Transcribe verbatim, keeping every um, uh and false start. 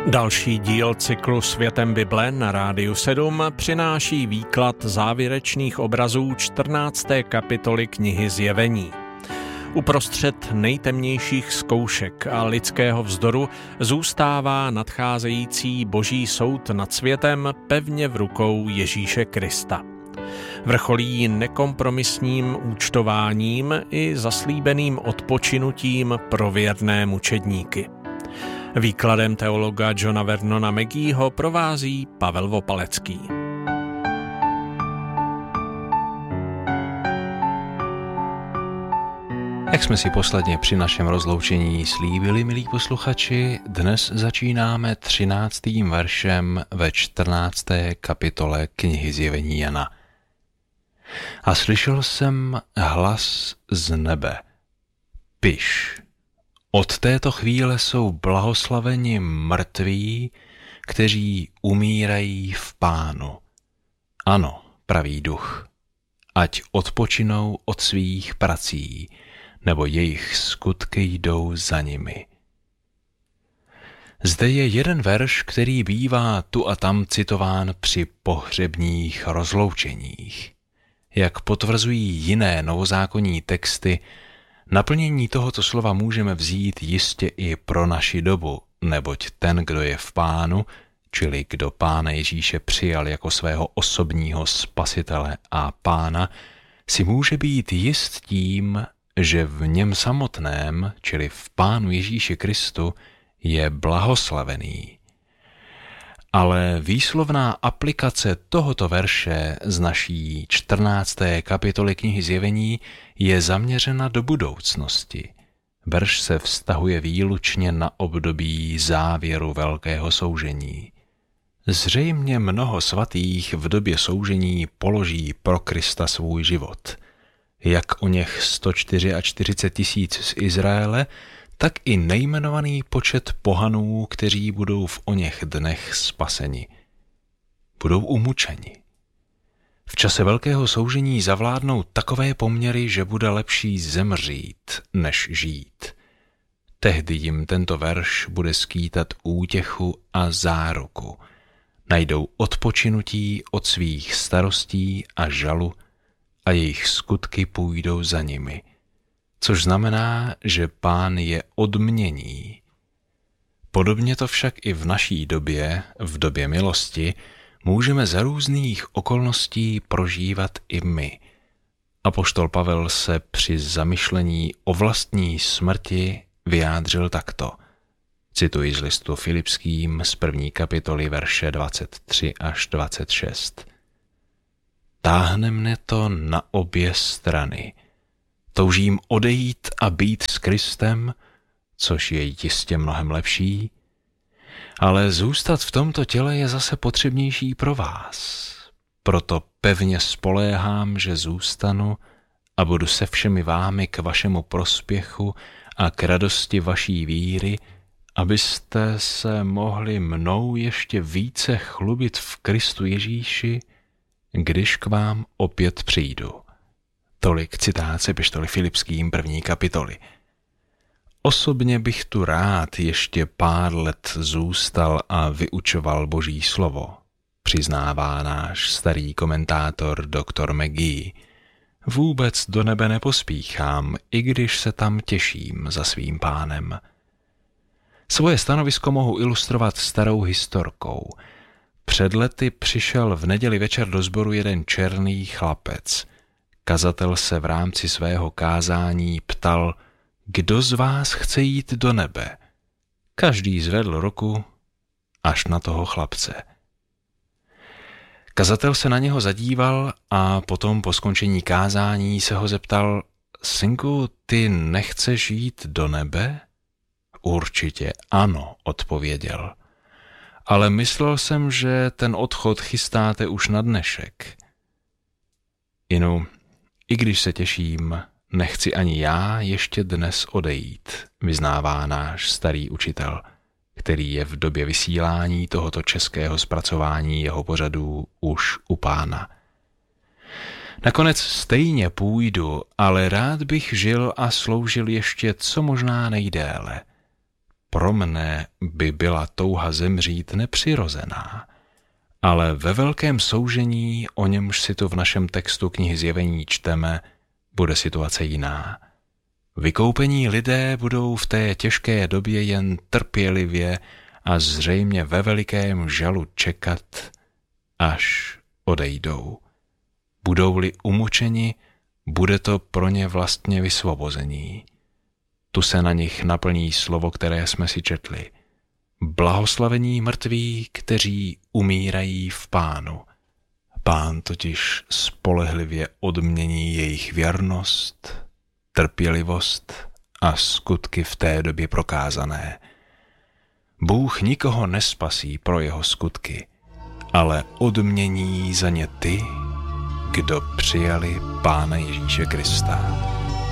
Další díl cyklu Světem Bible na Rádiu sedm přináší výklad závěrečných obrazů čtrnácté kapitoly knihy Zjevení. Uprostřed nejtemnějších zkoušek a lidského vzdoru zůstává nadcházející boží soud nad světem pevně v rukou Ježíše Krista. Vrcholí nekompromisním účtováním i zaslíbeným odpočinutím pro věrné mučedníky. Výkladem teologa Johna Vernona Mageeho provází Pavel Vopalecký. Jak jsme si posledně při našem rozloučení slíbili, milí posluchači, dnes začínáme třináctým veršem ve čtrnácté kapitole knihy Zjevení Jana. A slyšel jsem hlas z nebe. Piš. Od této chvíle jsou blahoslaveni mrtví, kteří umírají v Pánu. Ano, pravý duch, ať odpočinou od svých prací, nebo jejich skutky jdou za nimi. Zde je jeden verš, který bývá tu a tam citován při pohřebních rozloučeních. Jak potvrzují jiné novozákonní texty, naplnění tohoto slova můžeme vzít jistě i pro naši dobu, neboť ten, kdo je v Pánu, čili kdo Pána Ježíše přijal jako svého osobního spasitele a Pána, si může být jist tím, že v něm samotném, čili v Pánu Ježíši Kristu, je blahoslavený. Ale výslovná aplikace tohoto verše z naší čtrnácté kapitoly knihy Zjevení je zaměřena do budoucnosti. Verš se vztahuje výlučně na období závěru velkého soužení. Zřejmě mnoho svatých v době soužení položí pro Krista svůj život. Jak o něch sto čtyřicet čtyři tisíc z Izraele, tak i nejmenovaný počet pohanů, kteří budou v oněch dnech spaseni. Budou umučeni. V čase velkého soužení zavládnou takové poměry, že bude lepší zemřít, než žít. Tehdy jim tento verš bude skýtat útěchu a záruku. Najdou odpočinutí od svých starostí a žalu a jejich skutky půjdou za nimi. Což znamená, že Pán je odmění. Podobně to však i v naší době, v době milosti, můžeme za různých okolností prožívat i my. Apoštol Pavel se při zamyšlení o vlastní smrti vyjádřil takto. Cituji z listu Filipským z první kapitoly verše dvacet tři až dvacet šest. Táhne mne to na obě strany. Toužím odejít a být s Kristem, což je jistě mnohem lepší, ale zůstat v tomto těle je zase potřebnější pro vás. Proto pevně spoléhám, že zůstanu a budu se všemi vámi k vašemu prospěchu a k radosti vaší víry, abyste se mohli mnou ještě více chlubit v Kristu Ježíši, když k vám opět přijdu. Tolik citát z epištoly Filipským první kapitoly. Osobně bych tu rád ještě pár let zůstal a vyučoval Boží slovo, přiznává náš starý komentátor doktor Magee. Vůbec do nebe nepospíchám, i když se tam těším za svým Pánem. Svoje stanovisko mohu ilustrovat starou historkou. Před lety přišel v neděli večer do sboru jeden černý chlapec. Kazatel se v rámci svého kázání ptal, kdo z vás chce jít do nebe? Každý zvedl ruku až na toho chlapce. Kazatel se na něho zadíval a potom po skončení kázání se ho zeptal, synku, ty nechceš jít do nebe? Určitě ano, odpověděl. Ale myslel jsem, že ten odchod chystáte už na dnešek. Inu, i když se těším, nechci ani já ještě dnes odejít, vyznává náš starý učitel, který je v době vysílání tohoto českého zpracování jeho pořadů už u Pána. Nakonec stejně půjdu, ale rád bych žil a sloužil ještě co možná nejdéle. pro mne by byla touha zemřít nepřirozená, ale ve velkém soužení, o němž si to v našem textu knihy Zjevení čteme, bude situace jiná. Vykoupení lidé budou v té těžké době jen trpělivě a zřejmě ve velikém žalu čekat, až odejdou. Budou-li umučeni, bude to pro ně vlastně vysvobození. Tu se na nich naplní slovo, které jsme si četli. Blahoslavení mrtví, kteří umírají v Pánu. Pán totiž spolehlivě odmění jejich věrnost, trpělivost a skutky v té době prokázané. Bůh nikoho nespasí pro jeho skutky, ale odmění za ně ty, kdo přijali Pána Ježíše Krista.